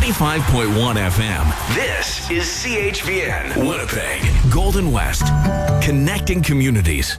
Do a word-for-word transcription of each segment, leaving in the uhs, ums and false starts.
ninety-five point one F M. This is C H V N, Winnipeg, Golden West, connecting communities.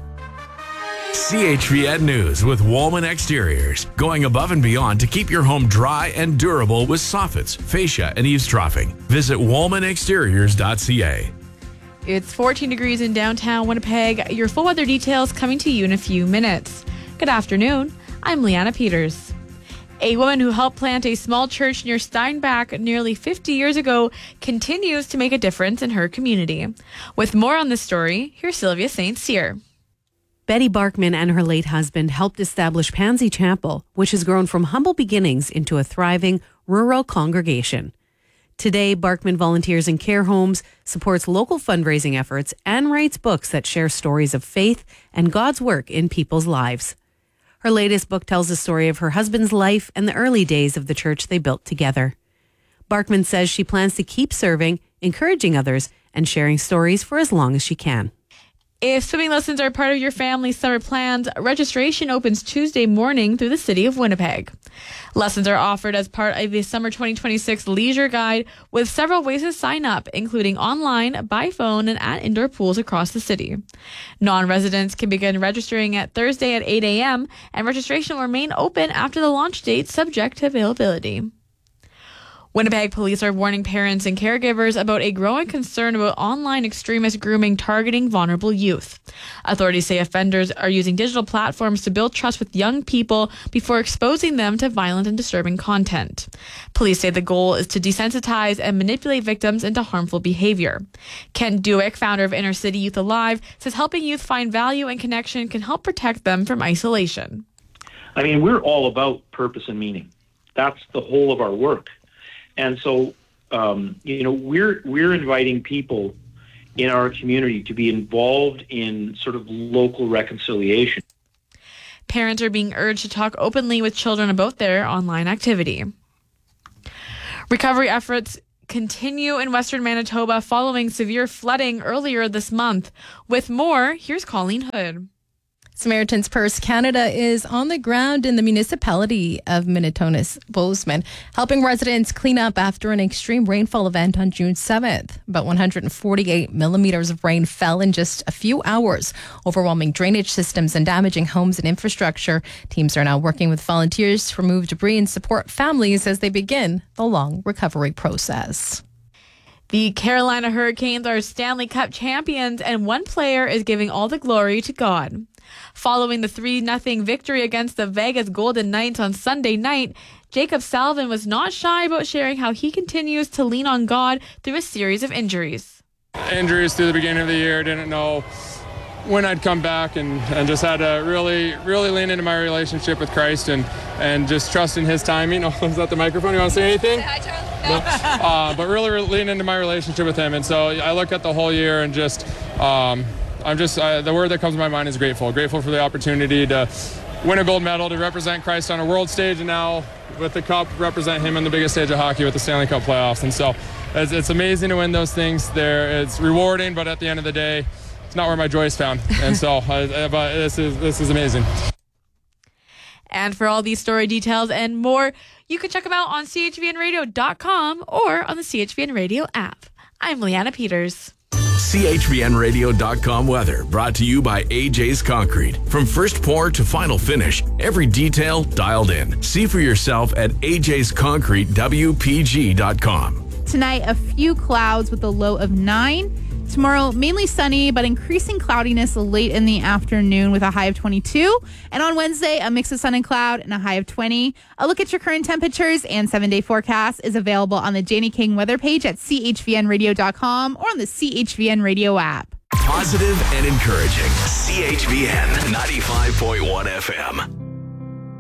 C H V N News with Woolman Exteriors, going above and beyond to keep your home dry and durable with soffits, fascia, and eavesdropping. Visit woolman exteriors dot c a. It's fourteen degrees in downtown Winnipeg. Your full weather details coming to you in a few minutes. Good afternoon. I'm Leanna Peters. A woman who helped plant a small church near Steinbach nearly fifty years ago continues to make a difference in her community. With more on this story, here's Sylvia Saint Cyr. Betty Barkman and her late husband helped establish Pansy Chapel, which has grown from humble beginnings into a thriving rural congregation. Today, Barkman volunteers in care homes, supports local fundraising efforts, and writes books that share stories of faith and God's work in people's lives. Her latest book tells the story of her husband's life and the early days of the church they built together. Barkman says she plans to keep serving, encouraging others, and sharing stories for as long as she can. If swimming lessons are part of your family's summer plans, registration opens Tuesday morning through the City of Winnipeg. Lessons are offered as part of the Summer twenty twenty-six Leisure Guide with several ways to sign up, including online, by phone, and at indoor pools across the city. Non-residents can begin registering at Thursday at eight a.m., and registration will remain open after the launch date, subject to availability. Winnipeg police are warning parents and caregivers about a growing concern about online extremist grooming targeting vulnerable youth. Authorities say offenders are using digital platforms to build trust with young people before exposing them to violent and disturbing content. Police say the goal is to desensitize and manipulate victims into harmful behavior. Kent Dewick, founder of Inner City Youth Alive, says helping youth find value and connection can help protect them from isolation. I mean, we're all about purpose and meaning. That's the whole of our work. And so, um, you know, we're we're inviting people in our community to be involved in sort of local reconciliation. Parents are being urged to talk openly with children about their online activity. Recovery efforts continue in Western Manitoba following severe flooding earlier this month. With more, here's Colleen Hood. Samaritan's Purse Canada is on the ground in the municipality of Minnetonka Bozeman, helping residents clean up after an extreme rainfall event on June seventh. About one hundred forty-eight millimeters of rain fell in just a few hours, overwhelming drainage systems and damaging homes and infrastructure. Teams are now working with volunteers to remove debris and support families as they begin the long recovery process. The Carolina Hurricanes are Stanley Cup champions, and one player is giving all the glory to God. Following the three nothing victory against the Vegas Golden Knights on Sunday night, Jacob Salvin was not shy about sharing how he continues to lean on God through a series of injuries. Injuries through the beginning of the year, didn't know when I'd come back, and, and just had to really, really lean into my relationship with Christ and, and just trust in His timing. Oh, is that the microphone? You want to say anything? Say hi, Charles. No. uh, but really lean into my relationship with Him. And so I look at the whole year and just, um, I'm just, uh, the word that comes to my mind is grateful. Grateful for the opportunity to win a gold medal, to represent Christ on a world stage, and now with the Cup, represent Him on the biggest stage of hockey with the Stanley Cup playoffs. And so it's, it's amazing to win those things. There, it's rewarding, but at the end of the day, it's not where my joy is found. And so uh, but this is this is amazing. And for all these story details and more, you can check them out on c h v n radio dot com or on the C H V N Radio app. I'm Leanna Peters. C H V N radio dot com weather brought to you by A J's Concrete. From first pour to final finish, every detail dialed in. See for yourself at a j's concrete w p g dot com. Tonight, a few clouds with a low of nine. Tomorrow, mainly sunny, but increasing cloudiness late in the afternoon with a high of twenty-two. And on Wednesday, a mix of sun and cloud and a high of twenty. A look at your current temperatures and seven-day forecast is available on the Janie King weather page at c h v n radio dot com or on the C H V N Radio app. Positive and encouraging. C H V N ninety-five point one F M.